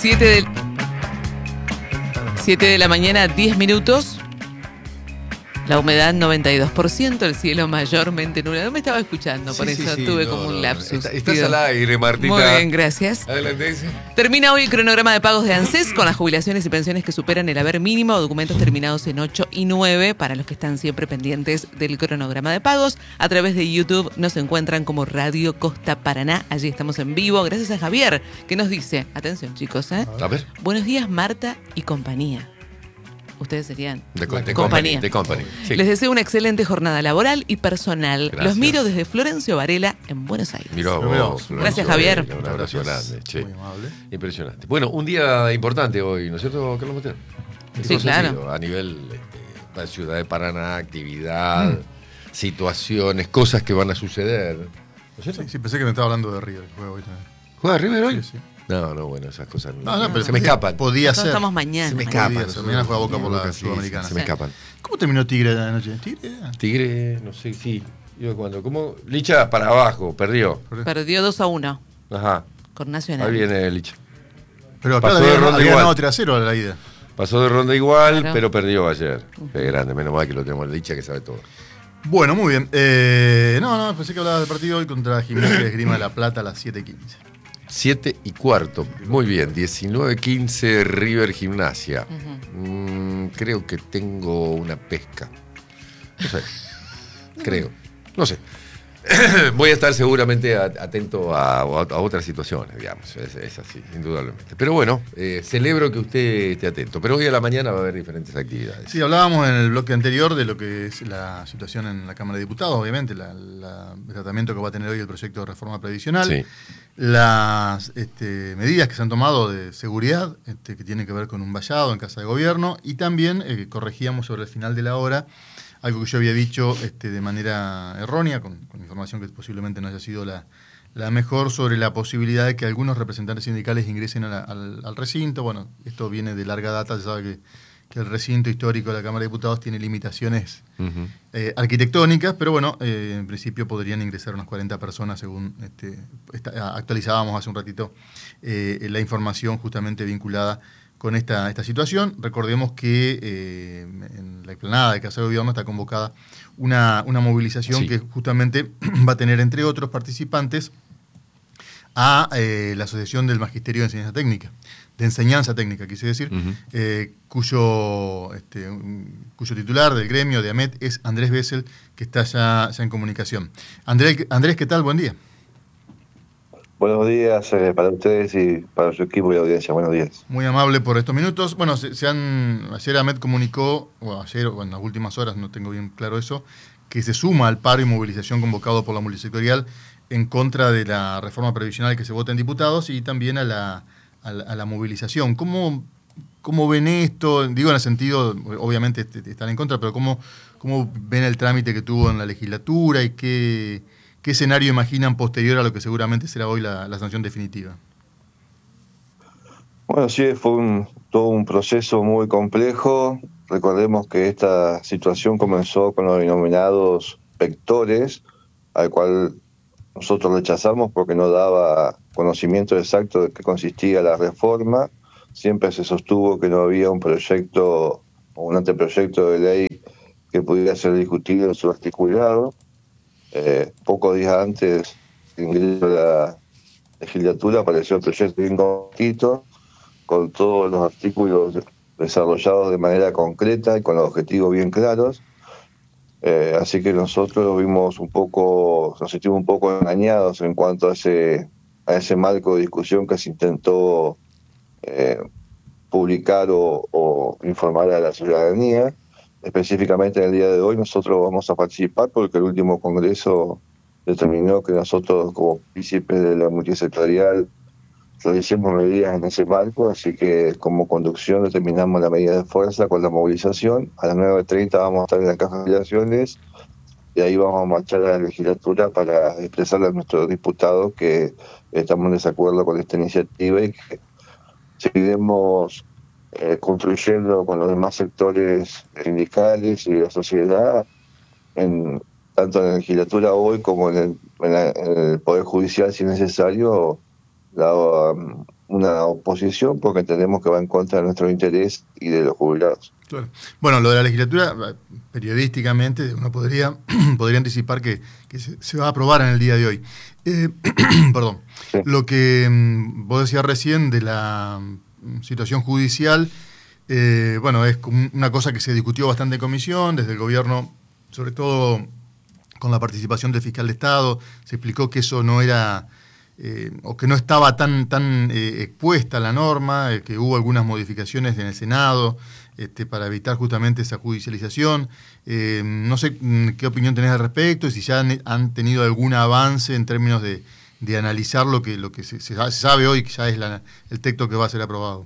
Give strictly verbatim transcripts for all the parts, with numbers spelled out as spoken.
siete de, siete de la mañana, diez minutos. La humedad noventa y dos por ciento, el cielo mayormente nublado. No me estaba escuchando, por Sí, sí, eso sí, tuve no, como un no, lapsus. está- Estás Pido- al aire, Martita. Muy bien, gracias. Adelante, dice. Termina hoy el cronograma de pagos de ANSES con las jubilaciones y pensiones que superan el haber mínimo, documentos terminados en ocho y nueve, para los que están siempre pendientes del cronograma de pagos. A través de YouTube nos encuentran como Radio Costa Paraná, allí estamos en vivo. Gracias a Javier, que nos dice, atención chicos, ¿eh? A ver. Buenos días Marta y compañía. Ustedes serían De, co- de compañía. company. De company. Sí. Les deseo una excelente jornada laboral y personal. Gracias. Los miro desde Florencio Varela en Buenos Aires. Mirá vos, Mirá, Florencio, gracias, Javier. Un abrazo Gracias. grande, che. Muy amable. Impresionante. Bueno, un día importante hoy, ¿no es cierto, Carlos Mateo? ¿En Sí, todo claro. sentido? A nivel este, la ciudad de Paraná, actividad, mm. situaciones, cosas que van a suceder. ¿No es cierto? Sí, sí, pensé que me estaba hablando de River, el juego hoy también. ¿Juega River hoy? Sí, sí. No, no, bueno, esas cosas No, no, pero se me escapan. Podía Nosotros ser. estamos mañana. Se me mañana. escapan. Podía ser. Mañana juega Boca por la Sí, Sudamericana. Se me escapan. ¿Cómo terminó Tigre anoche? ¿Tigre? Tigre, no sé, sí. Yo cuando, ¿cómo? Licha para abajo, perdió. Perdió dos a uno Ajá. con Nacional. Ahí viene Licha. Pero acá Pasó había, de ronda había igual. ganado tres a cero a la ida. Pasó de ronda igual, Claro. pero perdió ayer. Qué grande, menos mal que lo tenemos Licha que sabe todo. Bueno, muy bien. Eh, no, no, pensé que hablaba del partido hoy contra Gimnasia de Esgrima de La Plata a las siete quince. siete y cuarto. Muy bien, diecinueve quince River Gimnasia. Ujú. Mm, creo que tengo una pesca. No sé. Creo. No sé. Voy a estar seguramente a- atento a, a otras situaciones, digamos. Es, es así, indudablemente. Pero bueno, eh, celebro que usted esté atento. Pero hoy a la mañana va a haber diferentes actividades. Sí, hablábamos en el bloque anterior de lo que es la situación en la Cámara de Diputados, obviamente, la- la- el tratamiento que va a tener hoy el proyecto de reforma previsional. Sí. Las este, medidas que se han tomado de seguridad, este, que tienen que ver con un vallado en casa de gobierno, y también eh, corregíamos sobre el final de la hora algo que yo había dicho este, de manera errónea, con, con información que posiblemente no haya sido la, la mejor, sobre la posibilidad de que algunos representantes sindicales ingresen a la- al, al recinto. Bueno, esto viene de larga data, se sabe que, que el recinto histórico de la Cámara de Diputados tiene limitaciones Ujú. eh, arquitectónicas, pero bueno, eh, en principio podrían ingresar unas cuarenta personas según este, esta- actualizábamos hace un ratito eh, la información justamente vinculada con esta, esta situación. Recordemos que eh, en la explanada de Casa de Gobierno está convocada una, una movilización Sí. que justamente va a tener, entre otros participantes, a eh, la Asociación del Magisterio de Enseñanza Técnica, de Enseñanza Técnica, quise decir, Ujú. eh, cuyo, este, un- cuyo titular del gremio de AMET es Andrés Bessel, que está ya, ya en comunicación. Andrés, Andrés, ¿qué tal? Buen día. Buenos días eh, para ustedes y para su equipo y la audiencia. Buenos días. Muy amable por estos minutos. Bueno, se, se han, ayer AMET comunicó, o ayer, o en las últimas horas, no tengo bien claro eso, que se suma al paro y movilización convocado por la multisectorial en contra de la reforma previsional que se vota en diputados y también a la, a la, a la movilización. ¿Cómo, ¿Cómo ven esto? Digo en el sentido, obviamente este, están en contra, pero ¿cómo, cómo ven el trámite que tuvo en la legislatura y qué, qué escenario imaginan posterior a lo que seguramente será hoy la, la sanción definitiva? Bueno, sí, fue un, todo un proceso muy complejo. Recordemos que esta situación comenzó con los denominados vectores, al cual nosotros rechazamos porque no daba conocimiento exacto de qué consistía la reforma. Siempre se sostuvo que no había un proyecto o un anteproyecto de ley que pudiera ser discutido en su articulado. Eh, pocos días antes de ingreso a la legislatura apareció el proyecto bien cortito, con todos los artículos desarrollados de manera concreta y con los objetivos bien claros. Eh, así que nosotros vimos un poco, nos sentimos un poco engañados en cuanto a ese, a ese marco de discusión que se intentó eh, publicar o, o informar a la ciudadanía. Específicamente en el día de hoy nosotros vamos a participar porque el último congreso determinó que nosotros como partícipes de la multisectorial realicemos medidas en ese marco, así que como conducción determinamos la medida de fuerza con la movilización. A las nueve treinta vamos a estar en la Caja de Relaciones y ahí vamos a marchar a la legislatura para expresarle a nuestros diputados que estamos en desacuerdo con esta iniciativa y que seguiremos eh, construyendo con los demás sectores sindicales y de la sociedad, en, tanto en la legislatura hoy como en el, en la, en el Poder Judicial, si es necesario, la, um, una oposición porque tenemos que va en contra de nuestro interés y de los jubilados. Claro. Bueno, lo de la legislatura, periodísticamente, uno podría, podría anticipar que, que se, se va a aprobar en el día de hoy. Eh, perdón. Sí. Lo que um, vos decías recién de la um, situación judicial, eh, bueno, es una cosa que se discutió bastante en comisión, desde el gobierno, sobre todo con la participación del fiscal de Estado, se explicó que eso no era, eh, o que no estaba tan, tan eh, expuesta a la norma, eh, que hubo algunas modificaciones en el Senado este, para evitar justamente esa judicialización. Eh, no sé qué opinión tenés al respecto y si ya han, han tenido algún avance en términos de, de analizar lo que, lo que se, se sabe hoy, que ya es la, el texto que va a ser aprobado.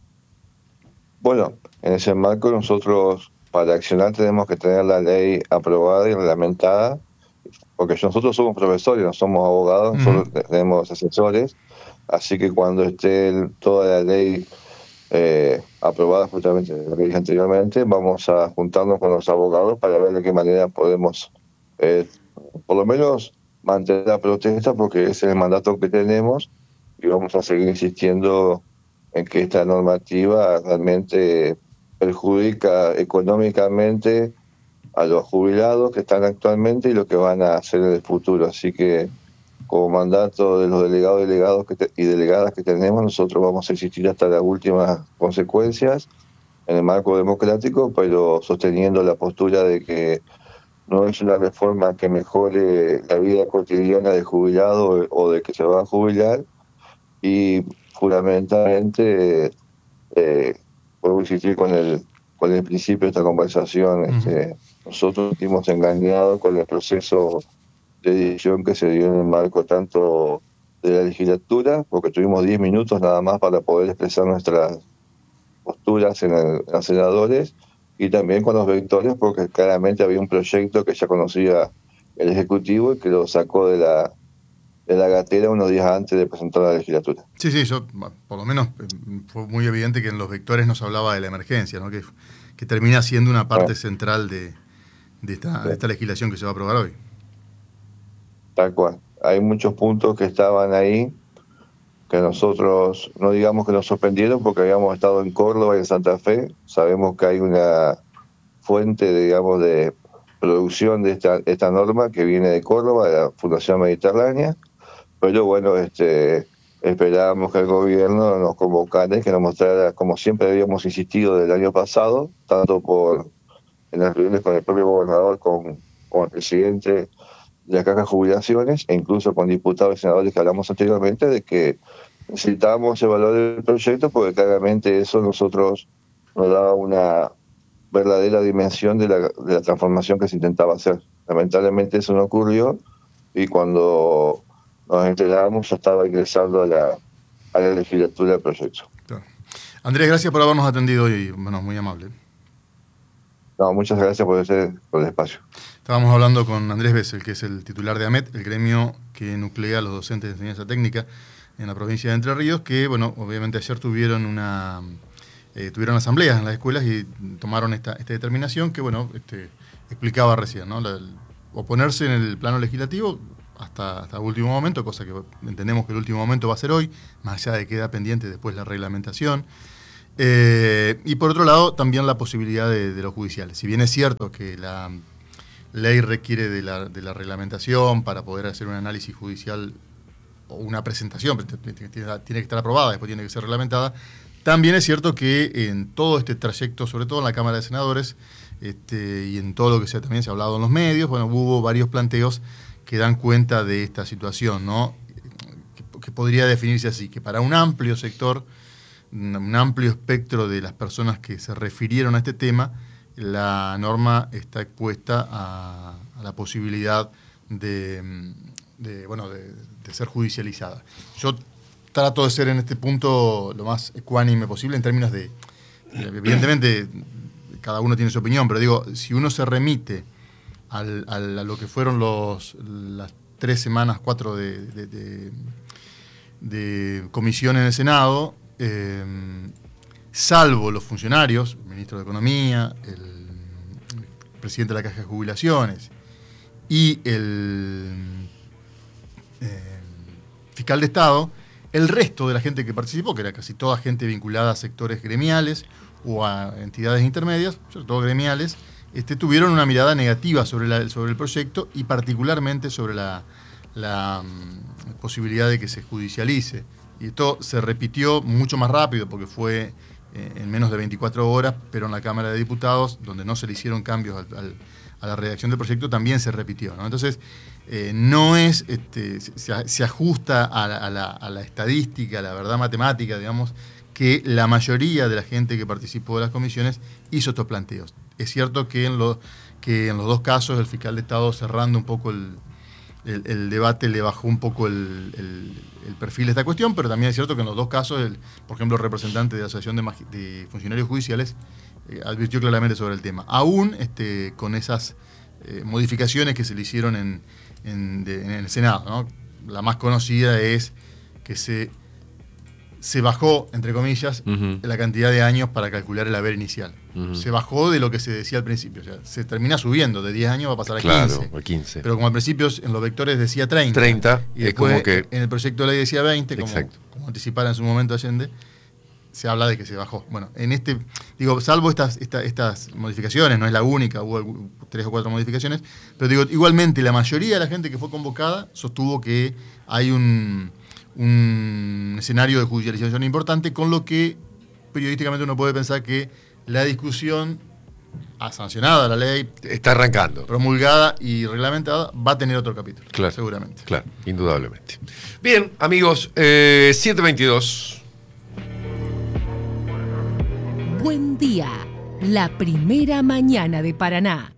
Bueno, en ese marco nosotros para accionar tenemos que tener la ley aprobada y reglamentada, porque nosotros somos profesores, no somos abogados, uh-huh. Nosotros tenemos asesores, así que cuando esté el, toda la ley eh, aprobada justamente, lo que dije anteriormente, vamos a juntarnos con los abogados para ver de qué manera podemos, eh, por lo menos, mantener la protesta, porque ese es el mandato que tenemos, y vamos a seguir insistiendo en que esta normativa realmente perjudica económicamente a los jubilados que están actualmente y lo que van a hacer en el futuro. Así que, como mandato de los delegados, delegados que te, y delegadas que tenemos, nosotros vamos a insistir hasta las últimas consecuencias en el marco democrático, pero sosteniendo la postura de que no es una reforma que mejore la vida cotidiana del jubilado o de que se va a jubilar, y fundamentalmente eh, puedo insistir con el con el principio de esta conversación. Uh-huh. este, nosotros estuvimos engañados con el proceso de decisión que se dio en el marco tanto de la legislatura, porque tuvimos diez minutos nada más para poder expresar nuestras posturas en, el, en los senadores, y también con los vectores, porque claramente había un proyecto que ya conocía el Ejecutivo y que lo sacó de la de la gatera unos días antes de presentar la legislatura. Sí, sí, yo, por lo menos fue muy evidente que en los vectores nos hablaba de la emergencia, ¿no? que, que termina siendo una parte bueno. central de, de, esta, sí. de esta legislación que se va a aprobar hoy. Tal cual. Hay muchos puntos que estaban ahí, que nosotros, no digamos que nos sorprendieron, porque habíamos estado en Córdoba y en Santa Fe. Sabemos que hay una fuente, digamos, de producción de esta, esta norma que viene de Córdoba, de la Fundación Mediterránea. Pero bueno, este, esperábamos que el gobierno nos convocara y que nos mostrara, como siempre habíamos insistido del año pasado, tanto por en las reuniones con el propio gobernador, con, con el presidente de la Caja de Jubilaciones, e incluso con diputados y senadores que hablamos anteriormente, de que necesitábamos evaluar el proyecto, porque claramente eso nosotros nos daba una verdadera dimensión de la, de la transformación que se intentaba hacer. Lamentablemente eso no ocurrió, y cuando nos enteramos ya estaba ingresando a la, a la legislatura del proyecto. Claro. Andrés, gracias por habernos atendido hoy, bueno, muy amable. No, muchas gracias por, ese, por el espacio. Estábamos hablando con Andrés Bessel, que es el titular de AMET, el gremio que nuclea a los docentes de enseñanza técnica en la provincia de Entre Ríos, que, bueno, obviamente ayer tuvieron una eh, tuvieron asambleas en las escuelas y tomaron esta, esta determinación que, bueno, este, explicaba recién, ¿no? La, el, oponerse en el plano legislativo hasta, hasta el último momento, cosa que entendemos que el último momento va a ser hoy, más allá de que queda pendiente después la reglamentación. Eh, y por otro lado, también la posibilidad de, de los judiciales. Si bien es cierto que la ley requiere de la, de la reglamentación para poder hacer un análisis judicial o una presentación, tiene, tiene que estar aprobada, después tiene que ser reglamentada, también es cierto que en todo este trayecto, sobre todo en la Cámara de Senadores, este, y en todo lo que se, también se ha hablado en los medios, bueno, hubo varios planteos que dan cuenta de esta situación, ¿no? Que, que podría definirse así, que para un amplio sector, un amplio espectro de las personas que se refirieron a este tema, la norma está expuesta a, a la posibilidad de, de, bueno, de, de ser judicializada. Yo trato de ser en este punto lo más ecuánime posible en términos de, evidentemente, cada uno tiene su opinión, pero digo, si uno se remite al, al, a lo que fueron los, las tres semanas, cuatro de, de, de, de comisión en el Senado, eh, salvo los funcionarios, el ministro de Economía, el, el presidente de la Caja de Jubilaciones y el eh, fiscal de Estado, El resto de la gente que participó, que era casi toda gente vinculada a sectores gremiales o a entidades intermedias, sobre todo gremiales, este, tuvieron una mirada negativa sobre, la, sobre el proyecto y particularmente sobre la, la um, posibilidad de que se judicialice. Y esto se repitió mucho más rápido porque fue eh, en menos de veinticuatro horas, pero en la Cámara de Diputados, donde no se le hicieron cambios al, al, a la redacción del proyecto, también se repitió, ¿no? Entonces, eh, no es, este, se, se ajusta a la, a, la, a la estadística, a la verdad matemática, digamos, que la mayoría de la gente que participó de las comisiones hizo estos planteos. Es cierto que en, lo, que en los dos casos el fiscal de Estado, cerrando un poco el, el, el debate, le bajó un poco el, el, el perfil de esta cuestión, pero también es cierto que en los dos casos, el, por ejemplo, el representante de la Asociación de, de Funcionarios Judiciales eh, advirtió claramente sobre el tema. Aún este, con esas eh, modificaciones que se le hicieron en, en, de, en el Senado, ¿no? La más conocida es que se... se bajó, entre comillas, uh-huh. la cantidad de años para calcular el haber inicial. Uh-huh. Se bajó de lo que se decía al principio. O sea, se termina subiendo. De diez años va a pasar a claro, quince. A quince. Pero como al principio en los vectores decía treinta. treinta. Y después es como que... en el proyecto de ley decía veinte, como, como anticipara en su momento Allende, se habla de que se bajó. Bueno, en este, digo, salvo estas, estas, estas modificaciones, no es la única, hubo tres o cuatro modificaciones, pero digo, igualmente la mayoría de la gente que fue convocada sostuvo que hay un... un escenario de judicialización importante, con lo que periodísticamente uno puede pensar que la discusión, ha sancionada la ley, está arrancando, promulgada y reglamentada, va a tener otro capítulo, claro, seguramente. Claro, indudablemente. Bien, amigos, eh, siete veintidós. Buen día, la primera mañana de Paraná.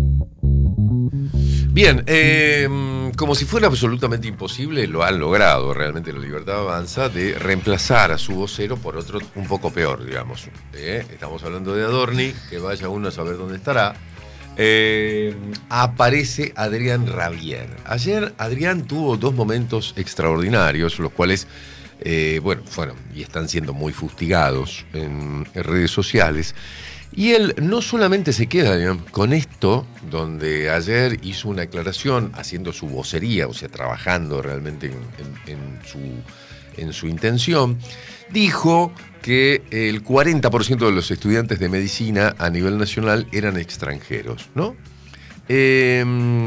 Bien, eh, como si fuera absolutamente imposible, lo han logrado realmente la Libertad Avanza de reemplazar a su vocero por otro un poco peor, digamos. Eh, estamos hablando de Adorni, que vaya uno a saber dónde estará. Eh, aparece Adrián Rabier. Ayer Adrián tuvo dos momentos extraordinarios, los cuales, eh, bueno, fueron y están siendo muy fustigados en, en redes sociales. Y él no solamente se queda, digamos, con esto, donde ayer hizo una aclaración haciendo su vocería, o sea, trabajando realmente en, en, en, su, en su intención, dijo que el cuarenta por ciento de los estudiantes de medicina a nivel nacional eran extranjeros, ¿no? Eh,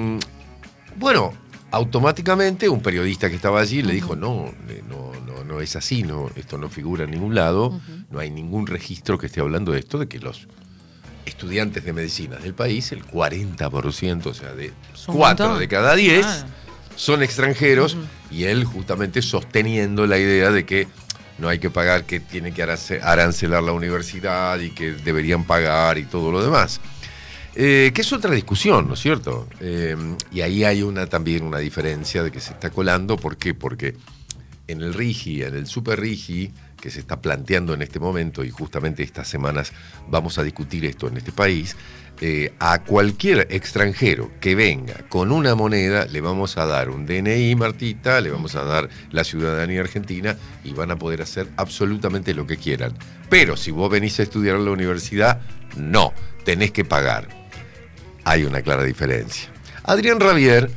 bueno, automáticamente un periodista que estaba allí le dijo, no, no, no, no es así, no, esto no figura en ningún lado, uh-huh. no hay ningún registro que esté hablando de esto, de que los estudiantes de medicina del país, el cuarenta por ciento, o sea, de cuatro de cada diez, ah. son extranjeros, uh-huh. y él justamente sosteniendo la idea de que no hay que pagar, que tiene que arancelar la universidad y que deberían pagar y todo lo demás. Eh, que es otra discusión, ¿no es cierto? Eh, y ahí hay una también una diferencia de que se está colando. ¿Por qué? Porque en el RIGI, en el Super RIGI, que se está planteando en este momento, y justamente estas semanas vamos a discutir esto en este país, eh, a cualquier extranjero que venga con una moneda le vamos a dar un D N I, Martita, le vamos a dar la ciudadanía argentina y van a poder hacer absolutamente lo que quieran. Pero si vos venís a estudiar en la universidad, no, tenés que pagar. Hay una clara diferencia. Adrián Rabier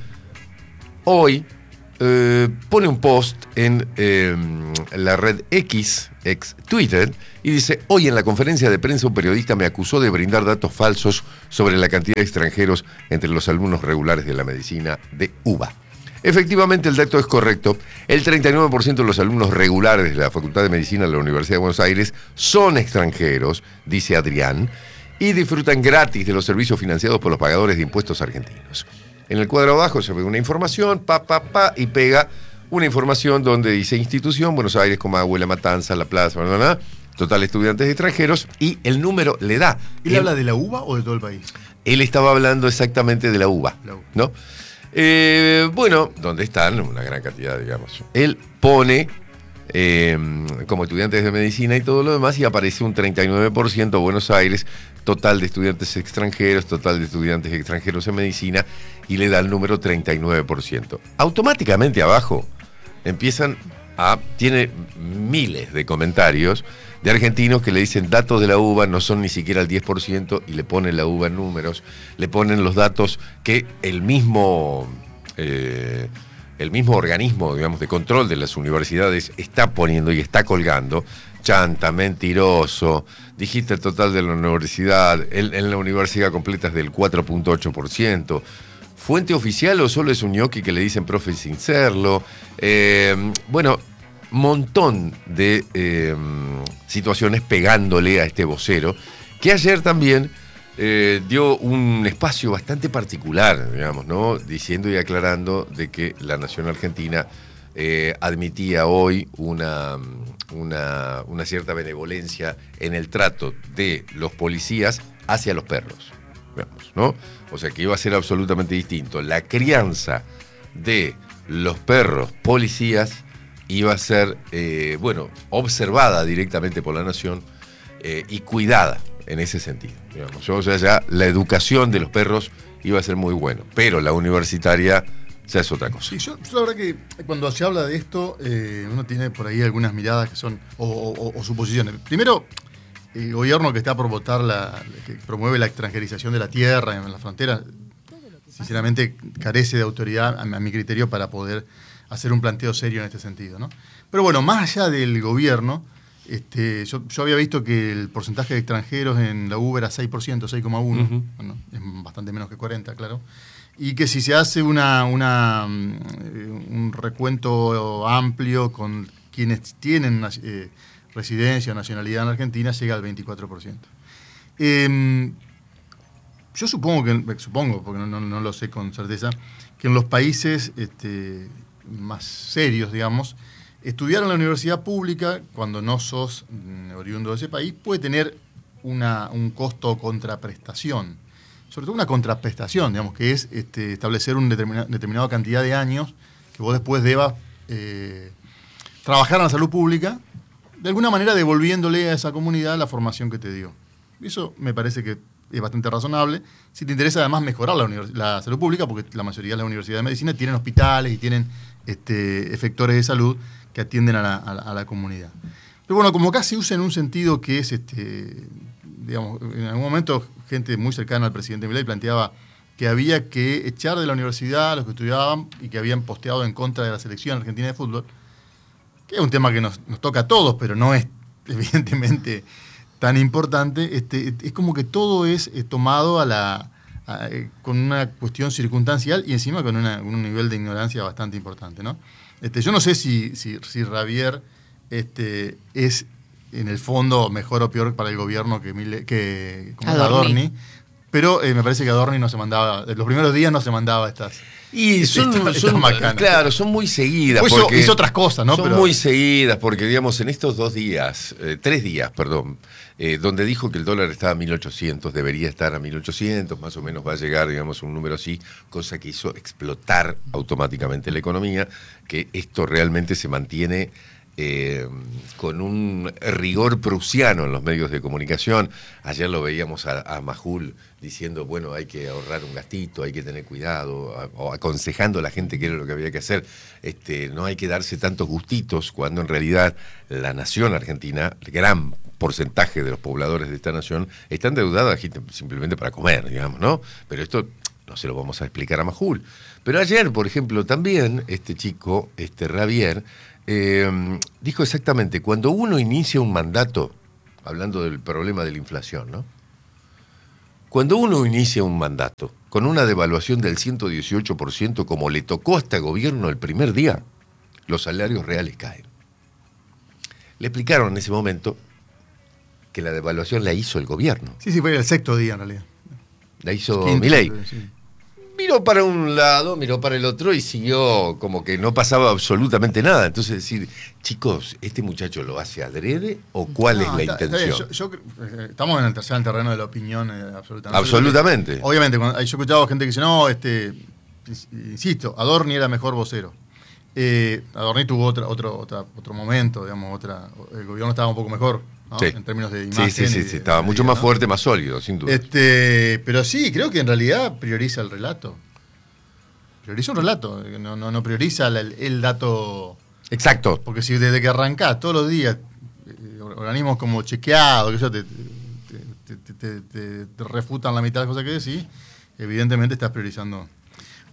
hoy eh, pone un post en eh, la red X, ex Twitter, y dice: hoy en la conferencia de prensa un periodista me acusó de brindar datos falsos sobre la cantidad de extranjeros entre los alumnos regulares de la medicina de U B A. Efectivamente, el dato es correcto. El treinta y nueve por ciento de los alumnos regulares de la Facultad de Medicina de la Universidad de Buenos Aires son extranjeros, dice Adrián, y disfrutan gratis de los servicios financiados por los pagadores de impuestos argentinos. En el cuadro abajo se ve una información, pa, pa, pa, y pega una información donde dice institución, Buenos Aires, Comahue, La Matanza, La Plaza, bla, bla, bla, total estudiantes extranjeros, y el número le da. ¿Él habla de la U B A o de todo el país? Él estaba hablando exactamente de la U B A, la U B A. ¿No? Eh, bueno, donde están una gran cantidad, digamos. Él pone eh, como estudiantes de medicina y todo lo demás, y aparece un treinta y nueve por ciento Buenos Aires, total de estudiantes extranjeros, total de estudiantes extranjeros en medicina, y le da el número treinta y nueve por ciento. Automáticamente abajo empiezan a... tiene miles de comentarios de argentinos que le dicen datos de la U B A no son ni siquiera el diez por ciento, y le ponen la U B A en números, le ponen los datos que el mismo... Eh, el mismo organismo, digamos, de control de las universidades está poniendo y está colgando, chanta, mentiroso, dijiste el total de la universidad, en, en la universidad completa es del cuatro punto ocho por ciento, fuente oficial o solo es un ñoqui que le dicen profe sin serlo, eh, bueno, montón de eh, situaciones pegándole a este vocero, que ayer también eh, dio un espacio bastante particular, digamos, ¿no? Diciendo y aclarando de que la nación argentina eh, admitía hoy una, una, una cierta benevolencia en el trato de los policías hacia los perros, digamos, ¿no? O sea, que iba a ser absolutamente distinto. La crianza de los perros policías iba a ser, eh, bueno, observada directamente por la nación eh, y cuidada en ese sentido, digamos. O sea, ya la educación de los perros iba a ser muy bueno, pero la universitaria ya es otra cosa. Sí, yo, yo la verdad que cuando se habla de esto, eh, uno tiene por ahí algunas miradas que son, o, o, o suposiciones. Primero, el gobierno que está por votar, la, que promueve la extranjerización de la tierra en la frontera, sinceramente carece de autoridad, a, a mi criterio, para poder hacer un planteo serio en este sentido, ¿no? Pero bueno, más allá del gobierno, este, yo, yo había visto que el porcentaje de extranjeros en la U B A era seis por ciento, seis coma uno, uh-huh. Bueno, es bastante menos que cuarenta, claro. Y que si se hace una, una, un recuento amplio con quienes tienen eh, residencia o nacionalidad en Argentina, llega al veinticuatro por ciento. Eh, yo supongo, que supongo porque no, no, no lo sé con certeza, que en los países este, más serios, digamos, estudiar en la universidad pública, cuando no sos oriundo de ese país, puede tener una, un costo contraprestación. Sobre todo una contraprestación, digamos, que es este, establecer una determina, determinada cantidad de años que vos después debas eh, trabajar en la salud pública, de alguna manera devolviéndole a esa comunidad la formación que te dio. Eso me parece que es bastante razonable. Si te interesa además mejorar la, univers- la salud pública, porque la mayoría de las universidades de medicina tienen hospitales y tienen este, efectores de salud que atienden a la, a la, a la comunidad. Pero bueno, como acá se usa en un sentido que es, este, digamos, en algún momento gente muy cercana al presidente Milei planteaba que había que echar de la universidad a los que estudiaban y que habían posteado en contra de la selección argentina de fútbol, que es un tema que nos, nos toca a todos, pero no es evidentemente tan importante. Este, es como que todo es, es tomado a la, a, con una cuestión circunstancial y encima con, una, con un nivel de ignorancia bastante importante, ¿no? Este, yo no sé si, si, si Javier este, es en el fondo mejor o peor para el gobierno que, Mille, que como Adorni. Adorni, pero eh, me parece que Adorni no se mandaba, en los primeros días no se mandaba estas. Y son, estas, son estas claro, son muy seguidas. Pues porque hizo otras cosas, ¿no? Son pero... muy seguidas porque, digamos, en estos dos días, eh, tres días, perdón, eh, donde dijo que el dólar estaba a mil ochocientos, debería estar a mil ochocientos, más o menos va a llegar, digamos, un número así, cosa que hizo explotar automáticamente la economía, que esto realmente se mantiene Eh, con un rigor prusiano en los medios de comunicación. Ayer lo veíamos a, a Majul diciendo, bueno, hay que ahorrar un gastito, hay que tener cuidado, a, o aconsejando a la gente que era lo que había que hacer. Este, no hay que darse tantos gustitos, cuando en realidad la nación argentina, el gran porcentaje de los pobladores de esta nación, están endeudadas simplemente para comer, digamos, ¿no? Pero esto no se lo vamos a explicar a Majul. Pero ayer, por ejemplo, también este chico, este Javier, Eh, dijo exactamente, cuando uno inicia un mandato, hablando del problema de la inflación, ¿no? Cuando uno inicia un mandato con una devaluación del ciento dieciocho por ciento, como le tocó a este gobierno el primer día, los salarios reales caen. Le explicaron en ese momento que la devaluación la hizo el gobierno. Sí, sí, fue el sexto día en realidad. La hizo Quinto, Milei. Sí. Miró para un lado, miró para el otro y siguió como que no pasaba absolutamente nada. Entonces decir, chicos, ¿este muchacho lo hace adrede o cuál no, es la está, intención? Está yo, yo, estamos en el tercer terreno de la opinión, eh, absolutamente. Absolutamente. Porque, obviamente, cuando, yo he escuchado gente que dice, no, este, insisto, Adorni era mejor vocero. Eh, Adorni tuvo otra, otro, otra, otro momento, digamos, otra, el gobierno estaba un poco mejor, ¿no? Sí. En términos de imagen. Sí, sí, sí, de, sí. estaba de mucho vida, más ¿no? fuerte, más sólido, sin duda. Este, pero sí, creo que en realidad prioriza el relato. Prioriza un relato, no, no, no prioriza el, el dato. Exacto. Porque si desde que arrancás todos los días, eh, organismos como chequeados, que eso te, te, te, te, te, te refutan la mitad de las cosas que decís, evidentemente estás priorizando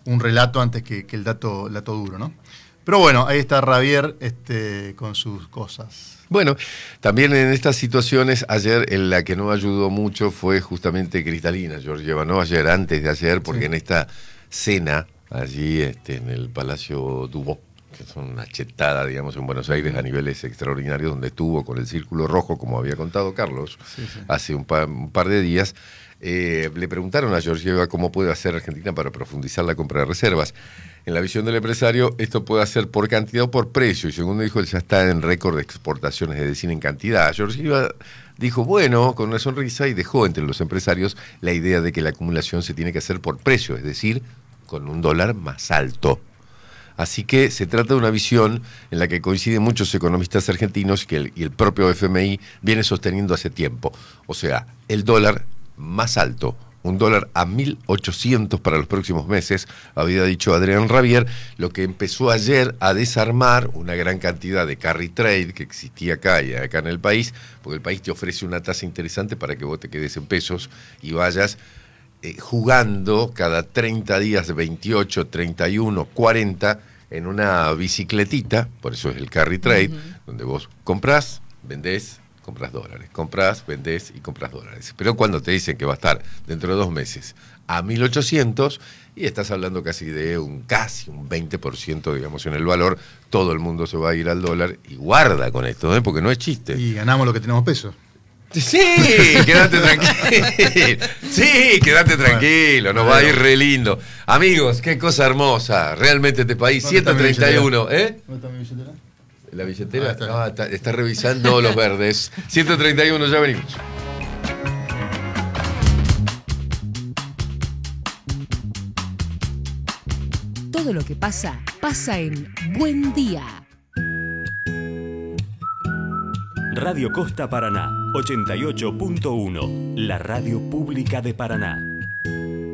un relato antes que, que el dato, el dato duro, ¿no? Pero bueno, ahí está Javier este, con sus cosas. Bueno, también en estas situaciones, ayer en la que no ayudó mucho fue justamente Cristalina Georgieva, no ayer, antes de ayer, porque sí. En esta cena, allí este, en el Palacio Dubó, que son una chetada, digamos, en Buenos Aires a niveles extraordinarios, donde estuvo con el Círculo Rojo, como había contado Carlos, sí, sí. hace un par, un par de días, eh, le preguntaron a Georgieva cómo puede hacer Argentina para profundizar la compra de reservas. En la visión del empresario, esto puede hacer por cantidad o por precio, y según dijo, él ya está en récord de exportaciones, es decir, en cantidad. Georgieva dijo, bueno, con una sonrisa, y dejó entre los empresarios la idea de que la acumulación se tiene que hacer por precio, es decir, con un dólar más alto. Así que se trata de una visión en la que coinciden muchos economistas argentinos que el, y el propio F M I viene sosteniendo hace tiempo. O sea, el dólar más alto, un dólar a mil ochocientos para los próximos meses, había dicho Adrián Rabier, lo que empezó ayer a desarmar una gran cantidad de carry trade que existía acá y acá en el país, porque el país te ofrece una tasa interesante para que vos te quedes en pesos y vayas Eh, jugando cada treinta días, veintiocho, treinta y uno, cuarenta, en una bicicletita, por eso es el carry trade, uh-huh. donde vos comprás, vendés, compras dólares, comprás, vendés y compras dólares. Pero cuando te dicen que va a estar dentro de dos meses a mil ochocientos, y estás hablando casi de un casi un veinte por ciento, digamos, en el valor, todo el mundo se va a ir al dólar, y guarda con esto, ¿eh? Porque no es chiste. Y ganamos lo que tenemos pesos. Sí, quédate tranquilo. Sí, quédate tranquilo, nos va a ir re lindo. Amigos, qué cosa hermosa. Realmente este país, ciento treinta y uno. ¿Eh? ¿Dónde está mi billetera? ¿La billetera? Ah, está, no, está, está revisando los verdes. ciento treinta y uno, ya venimos. Todo lo que pasa, pasa en Buen Día. Radio Costa Paraná, ochenta y ocho punto uno, la radio pública de Paraná.